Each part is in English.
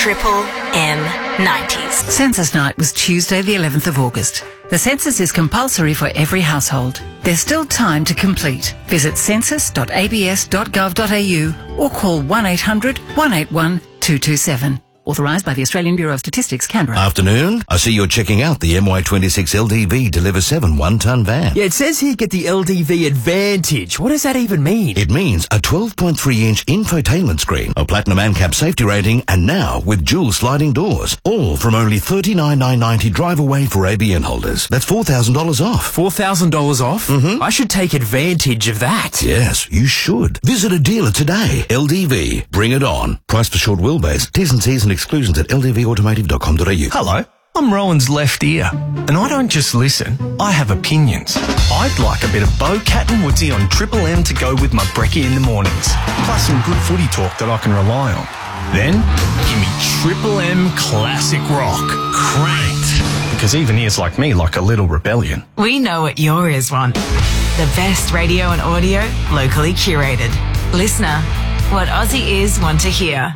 Triple M 90s. Census night was Tuesday the 11th of August. The census is compulsory for every household. There's still time to complete. Visit census.abs.gov.au or call 1800 181 227. Authorised by the Australian Bureau of Statistics, Canberra. Afternoon. I see you're checking out the MY26 LDV Deliver 7 one-tonne van. Yeah, it says here get the LDV Advantage. What does that even mean? It means a 12.3-inch infotainment screen, a platinum ANCAP safety rating, and now with dual sliding doors. All from only $39,990 drive away for ABN holders. That's $4,000 off. $4,000 off? Mm-hmm. I should take advantage of that. Yes, you should. Visit a dealer today. LDV. Bring it on. Price for short wheelbase. T's and C's and exclusions at ldvautomotive.com.au. Hello, I'm Rowan's left ear, and I don't just listen, I have opinions. I'd like a bit of Bo, Cat and Woodsy on Triple M to go with my brekkie in the mornings, plus some good footy talk that I can rely on. Then, give me Triple M Classic Rock, cranked, because even ears like me like a little rebellion. We know what your ears want. The best radio and audio, locally curated. Listener, what Aussie ears want to hear.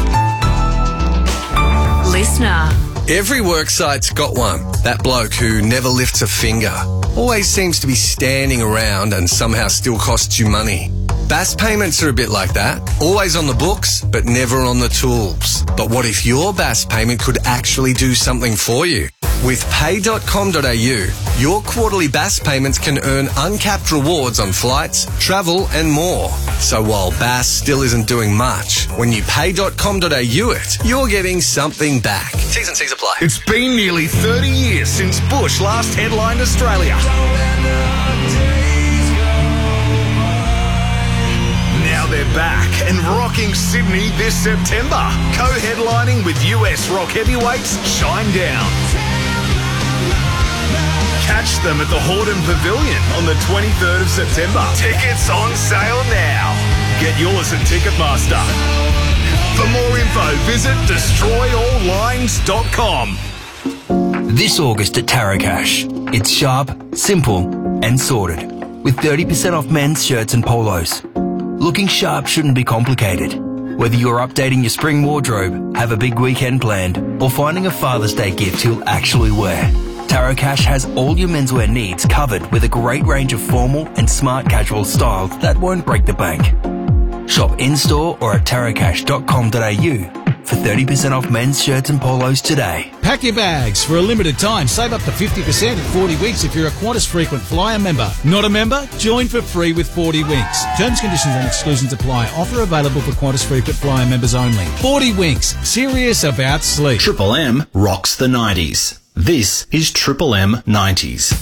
Listener. Every worksite's got one. That bloke who never lifts a finger. Always seems to be standing around and somehow still costs you money. BAS payments are a bit like that. Always on the books, but never on the tools. But what if your BAS payment could actually do something for you? With pay.com.au, your quarterly BAS payments can earn uncapped rewards on flights, travel and more. So while BAS still isn't doing much, when you pay.com.au it, you're getting something back. T's and C's apply. It's been nearly 30 years since Bush last headlined Australia. Now they're back and rocking Sydney this September, co-headlining with US rock heavyweights Shinedown. Catch them at the Hordern Pavilion on the 23rd of September. Tickets on sale now. Get yours at Ticketmaster. For more info, visit destroyalllines.com. This August at Taracash, it's sharp, simple and sorted, with 30% off men's shirts and polos. Looking sharp shouldn't be complicated. Whether you're updating your spring wardrobe, have a big weekend planned, or finding a Father's Day gift you'll actually wear, Taracash has all your menswear needs covered with a great range of formal and smart casual styles that won't break the bank. Shop in-store or at taracash.com.au for 30% off men's shirts and polos today. Pack your bags. For a limited time, save up to 50% at 40 Winks if you're a Qantas Frequent Flyer member. Not a member? Join for free with 40 Winks. Terms, conditions and exclusions apply. Offer available for Qantas Frequent Flyer members only. 40 Winks. Serious about sleep. Triple M rocks the 90s. This is Triple M 90s.